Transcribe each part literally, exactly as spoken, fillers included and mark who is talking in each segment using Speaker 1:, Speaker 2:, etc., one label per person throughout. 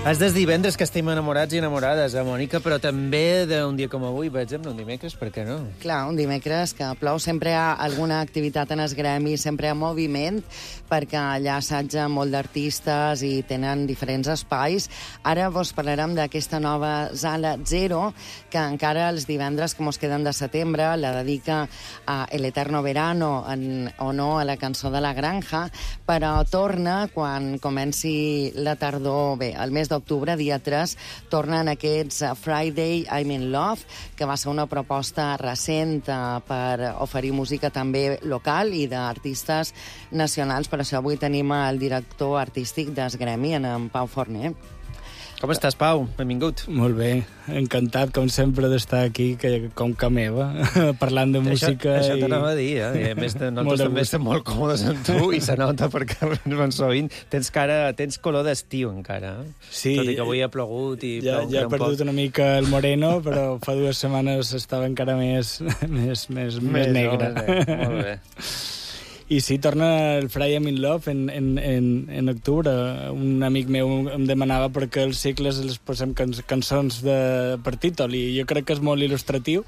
Speaker 1: És des divendres que estem enamorats i enamorades, eh, Mònica? Però també d'un dia com avui, per exemple, un dimecres, per què no?
Speaker 2: Clar, un dimecres que plou, sempre hi ha alguna activitat en el gremi, sempre hi ha moviment, perquè allà assaja molt d'artistes i tenen diferents espais. Ara vos parlarem d'aquesta nova Sala Zero, que encara els divendres que mos queden de setembre la dedica a El Eterno Verano, en honor a la cançó de la Granja, però torna quan comenci la tardor, bé, el mes d'octubre, dia tres, tornen aquests Friday I'm in Love, que va ser una proposta recent per oferir música també local i d'artistes nacionals. Per això avui tenim el director artístic del gremi, en Pau Forner.
Speaker 1: Com estàs, Pau? Benvingut.
Speaker 3: Molt bé, encantat, com sempre, d'estar aquí, que, com que meva, parlant de música.
Speaker 1: Això, això
Speaker 3: i...
Speaker 1: t'anava a dir, eh? I a més, nosaltres també estem molt còmodes amb tu i se nota perquè ben sovint tens cara, tens color d'estiu encara. Eh?
Speaker 3: Sí.
Speaker 1: Tot i que avui ha plogut i
Speaker 3: ja,
Speaker 1: plou
Speaker 3: ja he
Speaker 1: un
Speaker 3: perdut
Speaker 1: poc.
Speaker 3: una mica el moreno, però fa dues setmanes estava encara més, més, més, més, més negre.
Speaker 1: No, més negre. Molt bé.
Speaker 3: I sí, torna el Friday I'm in Love en, en, en, en octubre. Un amic meu em demanava perquè els cicles els posem can cançons de, per títol, i jo crec que és molt il·lustratiu.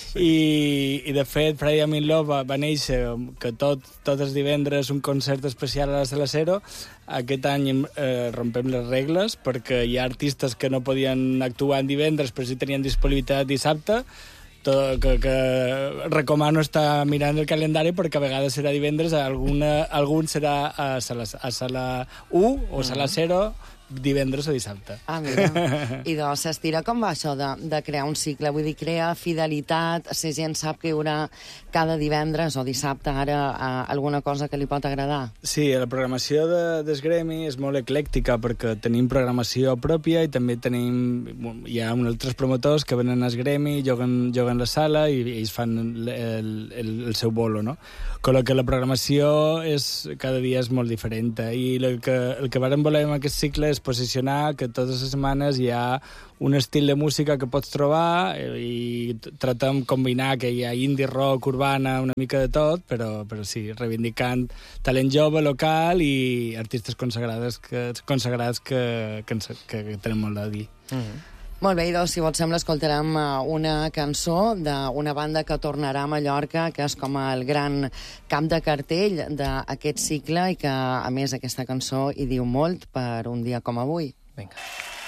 Speaker 3: I, i de fet, Friday I'm in Love va, va néixer que tot, tots els divendres un concert especial a la Sala Zero. Aquest any eh, rompem les regles perquè hi ha artistes que no podien actuar en divendres però sí tenien disponibilitat dissabte. Tot, que, que recomano estar mirant el calendari perquè a vegades serà divendres, alguna, algun serà a sala, a sala u o sala zero divendres o dissabte.
Speaker 2: Ah, mira. I doncs s'estira com va això de, de crear un cicle? Vull dir, crea fidelitat, la gent sap que hi haurà cada divendres o dissabte ara alguna cosa que li pot agradar?
Speaker 3: Sí, la programació de, del gremi és molt eclèctica perquè tenim programació pròpia i també tenim... Hi ha uns altres promotors que venen al gremi, juguen, juguen la sala i ells fan el, el, el seu bolo, no? Con que la programació és, cada dia és molt diferent. I el que, el que vàrem voler amb aquest cicle és posicionar que totes les setmanes hi ha un estil de música que pots trobar i tratem de combinar que hi ha indie rock, urbana, una mica de tot, però, però sí, reivindicant talent jove, local i artistes consagrades que, consagrats que, que, que, que tenen molt a dir.
Speaker 2: Mm-hmm. Molt bé, doncs, si vos sembla, escoltarem una cançó d'una banda que tornarà a Mallorca, que és com el gran camp de cartell d'aquest cicle i que, a més, aquesta cançó hi diu molt per un dia com avui.
Speaker 1: Vinga.